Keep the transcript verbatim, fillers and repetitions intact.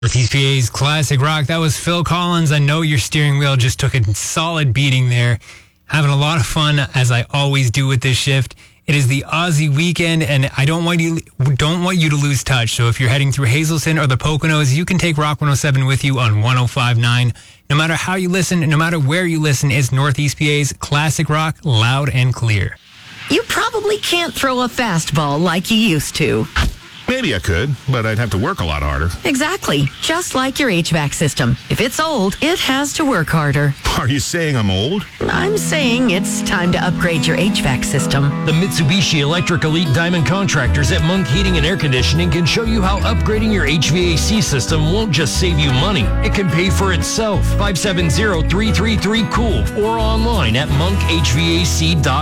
Northeast P A's Classic Rock. That was Phil Collins. I know your steering wheel just took a solid beating there. Having a lot of fun, as I always do with this shift. It is the Aussie weekend, and I don't want you don't want you to lose touch. So if you're heading through Hazelton or the Poconos, you can take Rock one oh seven with you on one oh five point nine. No matter how you listen, no matter where you listen, it's Northeast P A's Classic Rock, loud and clear. You probably can't throw a fastball like you used to. Maybe I could, but I'd have to work a lot harder. Exactly. Just like your H V A C system. If it's old, it has to work harder. Are you saying I'm old? I'm saying it's time to upgrade your H V A C system. The Mitsubishi Electric Elite Diamond Contractors at Monk Heating and Air Conditioning can show you how upgrading your H V A C system won't just save you money. It can pay for itself. five seven zero, three three three, C O O L or online at monk h v a c dot com.